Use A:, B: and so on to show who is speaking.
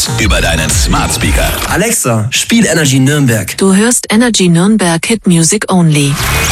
A: Hits über deinen Smart Speaker.
B: Alexa, spiel Energy Nürnberg.
C: Du hörst Energy Nürnberg Hit Music Only.